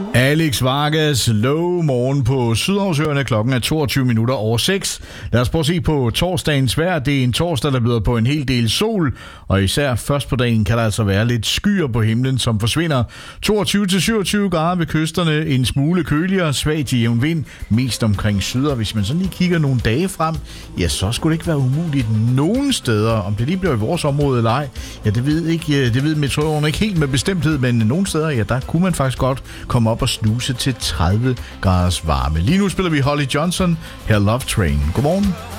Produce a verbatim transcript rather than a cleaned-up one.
Alex Vargas, low morgen på Sydhavsøerne. Klokken er toogtyve minutter over seks. Lad os prøve at se på torsdagens vejr. Det er en torsdag, der byder på en hel del sol, og især først på dagen kan der altså være lidt skyer på himlen, som forsvinder. toogtyve til syvogtyve grader ved kysterne, en smule køligere, svag til jævn vind, mest omkring syd. Og hvis man sådan lige kigger nogle dage frem, ja, så skulle det ikke være umuligt nogen steder. Om det lige bliver i vores område eller ej, ja, det ved, ikke, det ved meteorologerne ikke helt med bestemthed, men nogle steder, ja, der kunne man faktisk godt komme op og snuse til tredive graders varme. Lige nu spiller vi Holly Johnson, her Love Train. Godmorgen.